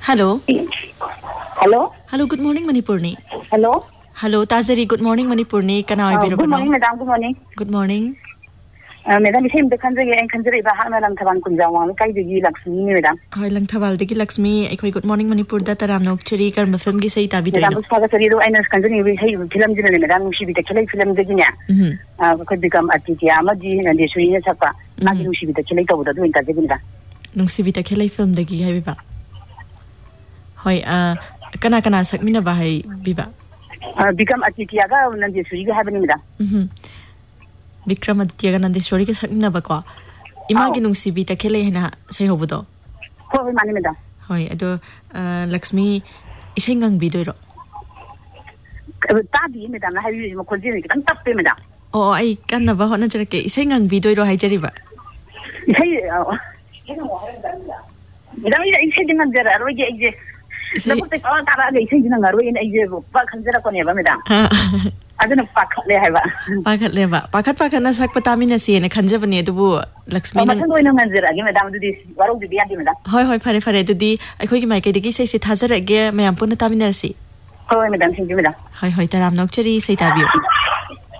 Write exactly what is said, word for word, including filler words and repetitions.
Hello. Hello. Hello. Good morning, Manipurni. Hello. Hello, Tazari. Good morning, Manipurni. Can I be? Good morning, madam. Good morning. Good morning. Madam, same the country and country back na lang Thawan Kunjawang kay Digi Lakshmi, madam. Hoy lang Thawal Digi Lakshmi. Ay good morning, Manipur. Dataram nok chiri kar ma film gi say tabi doy. Madam, saga sari do aynas country we say film din madam shi bita khelai film de ginya. Mhm. Ah could become atitya amaji and the suri sapa. Na gi shi bita khelai ka buda do inta de nung si bita khelai film de gi hai ba. Hoy ah kana kana sakmina ba hai biba. Ah become atitya ga nan de suri ga habani madam. Mhm. Vikram Aditya ga Nandeshwari ke sakna ba ko ima gi nung si bita khelai hena sai hobudo ho ho mani madam hoy ado Lakshmi isengang bi doiro ta bi madam na hawi mo khonji ni kan tappe madam oh ai kan na ba hona jara ke isengang bi doiro hai jari ba isai madam ida isai dengan jara ro je je na ko te ka ta ga isai dengan ro ina je ba kan jara ko ne ba madam aduna pakhat le hai ba pakhat le ba pakhat pakhat na sak patami na si ne khanja bani dubu Lakshmi na ma no ina jara gi madam du di waro di biya di madam hoy hoy phare phare du di ai khoi gi mai kai digi sei se thajara ge mayam pun tamina si hoy madam thank you madam hoy hoy taram nok chari sei tabiyo